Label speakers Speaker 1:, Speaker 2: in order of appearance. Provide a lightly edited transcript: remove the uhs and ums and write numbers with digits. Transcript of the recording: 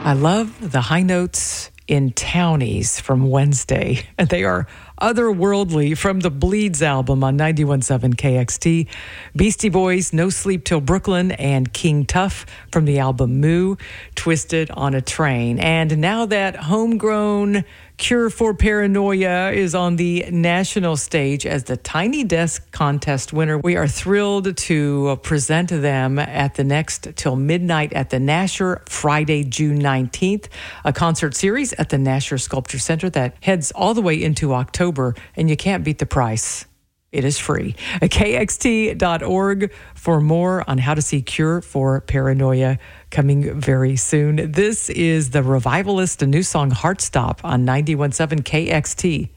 Speaker 1: I love the high notes in Townies from Wednesday. They are otherworldly from the Bleeds album on 91.7 KXT. Beastie Boys, No Sleep Till Brooklyn, and King Tuff from the album Moo, Twisted on a Train. And now that homegrown Cure for Paranoia is on the national stage as the Tiny Desk Contest winner, we are thrilled to present them at the Next Till Midnight at the Nasher, Friday, June 19th, a concert series at the Nasher Sculpture Center that heads all the way into October, and you can't beat the price. It is free. KXT.org for more on how to see Cure for Paranoia coming very soon. This is The Revivalist, a new song, Heartstop, on 91.7 KXT.